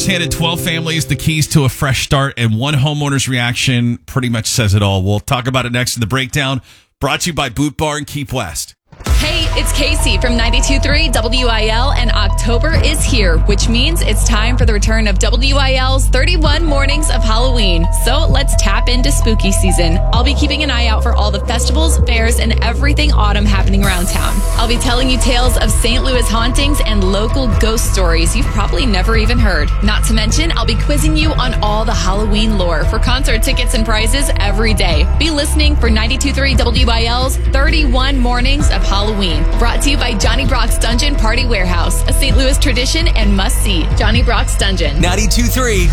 Handed 12 families the keys to a fresh start, and one homeowner's reaction pretty much says it all. We'll talk about it next in the breakdown, brought to you by Boot Bar in Keep West. Hey, it's Casey from 92.3 WIL, and October is here, which means it's time for the return of WIL's 31 Mornings of Halloween. So let's tap into spooky season. I'll be keeping an eye out for all the festivals, fairs, and everything autumn happening around town. I'll be telling you tales of St. Louis hauntings and local ghost stories you've probably never even heard. Not to mention, I'll be quizzing you on all the Halloween lore for concert tickets and prizes every day. Be listening for 92.3 WIL's 31 Mornings of Halloween, brought to you by Johnny Brock's Dungeon Party Warehouse, a St. Louis tradition and must-see. Johnny Brock's Dungeon. 92.3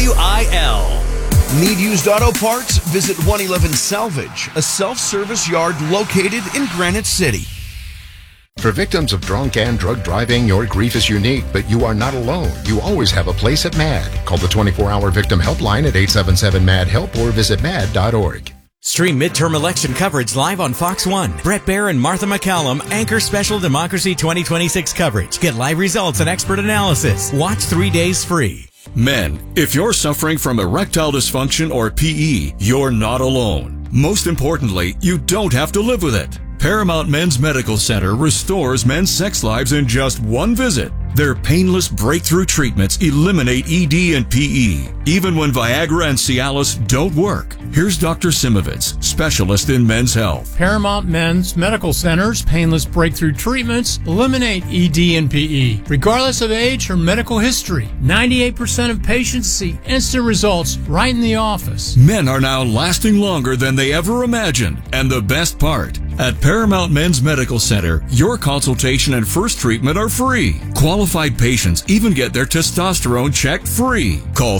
WIL. Need used auto parts? Visit 111 Salvage, a self-service yard located in Granite City. For victims of drunk and drug driving, your grief is unique, but you are not alone. You always have a place at MAD. Call the 24-hour victim helpline at 877-MAD-HELP or visit mad.org. Stream midterm election coverage live on Fox 1. Brett Baer and Martha McCallum anchor special Democracy 2026 coverage. Get live results and expert analysis. Watch 3 days free. Men, if you're suffering from erectile dysfunction or PE, you're not alone. Most importantly, you don't have to live with it. Paramount Men's Medical Center restores men's sex lives in just one visit. Their painless breakthrough treatments eliminate ED and PE, even when Viagra and Cialis don't work. Here's Dr. Simovitz, specialist in men's health. Paramount Men's Medical Center's painless breakthrough treatments eliminate ED and PE, regardless of age or medical history. 98% of patients see instant results right in the office. Men are now lasting longer than they ever imagined. And the best part, at Paramount Men's Medical Center, your consultation and first treatment are free. Qualified patients even get their testosterone checked free. Call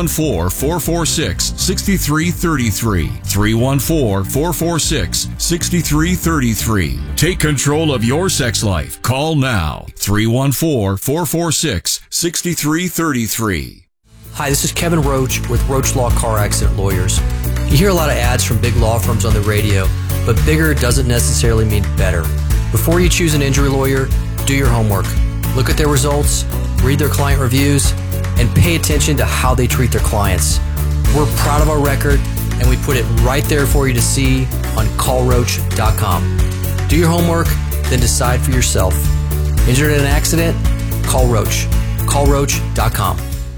314-446-6333. 314-446-6333. Take control of your sex life. Call now. 314-446-6333. Hi, this is Kevin Roach with Roach Law Car Accident Lawyers. You hear a lot of ads from big law firms on the radio, but bigger doesn't necessarily mean better. Before you choose an injury lawyer, do your homework. Look at their results, read their client reviews, and pay attention to how they treat their clients. We're proud of our record, and we put it right there for you to see on callroach.com. Do your homework, then decide for yourself. Injured in an accident? Call Roach. Callroach.com.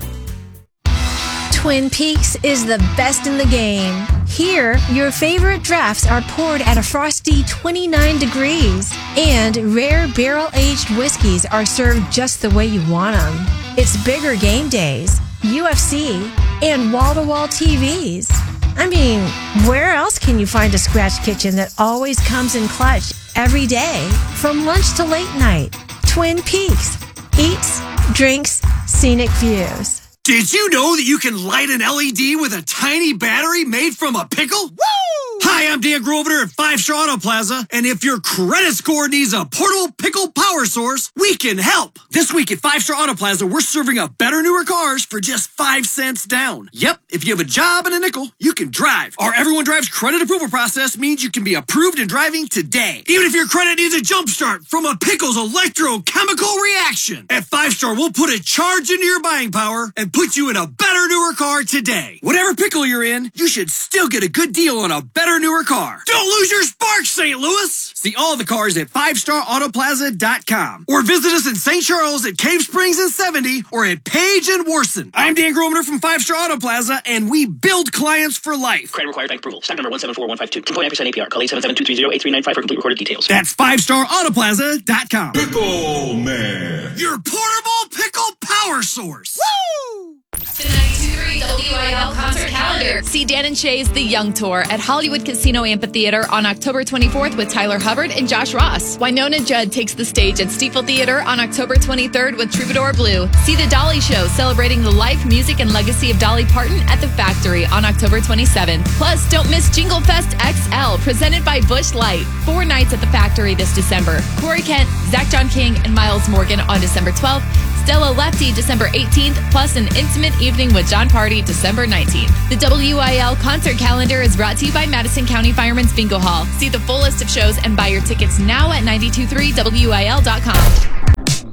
Twin Peaks is the best in the game. Here, your favorite drafts are poured at a frosty 29 degrees, and rare barrel-aged whiskeys are served just the way you want them. It's bigger game days, UFC, and wall-to-wall TVs. I mean, where else can you find a scratch kitchen that always comes in clutch every day, from lunch to late night? Twin Peaks. Eats, drinks, scenic views. Did you know that you can light an LED with a tiny battery made from a pickle? Woo! Hi, I'm Dan Grosvenor at 5 Star Auto Plaza, and if your credit score needs a portable pickle power source, we can help. This week at 5 Star Auto Plaza, we're serving up better, newer cars for just 5 cents down. Yep, if you have a job and a nickel, you can drive. Our Everyone Drives credit approval process means you can be approved and driving today, even if your credit needs a jump start from a pickle's electrochemical reaction. At 5 Star, we'll put a charge into your buying power and put you in a better, newer car today. Whatever pickle you're in, you should still get a good deal on a better, newer car. Don't lose your spark, St. Louis! See all the cars at 5starautoplaza.com or visit us in St. Charles at Cave Springs and 70 or at Page and Worson. I'm Dan Grosvenor from 5 Star Auto Plaza, and we build clients for life. Credit required bank approval. Stock number 174152. 2.9% APR. Call 877-230-8395 for complete recorded details. That's 5starautoplaza.com. Pickle Man. Your portable pickle power source. Woo! The 92.3 WIL concert calendar. See Dan and Shay's The Young Tour at Hollywood Casino Amphitheater on October 24th with Tyler Hubbard and Josh Ross. Winona Judd takes the stage at Steeple Theater on October 23rd with Troubadour Blue. See The Dolly Show celebrating the life, music, and legacy of Dolly Parton at the Factory on October 27th. Plus, don't miss Jingle Fest XL presented by Busch Light. 4 nights at the Factory this December. Corey Kent, Zach John King, and Miles Morgan on December 12th. Stella Lefty December 18th, plus an intimate evening with John Party December 19th. The WIL concert calendar is brought to you by Madison County Fireman's Bingo Hall. See the full list of shows and buy your tickets now at 923WIL.com.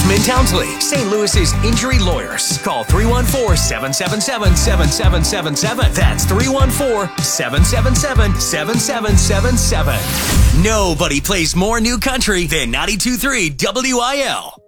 Desmond Townsley, St. Louis's injury lawyers. Call 314-777-7777. That's 314-777-7777. Nobody plays more new country than 92.3 WIL.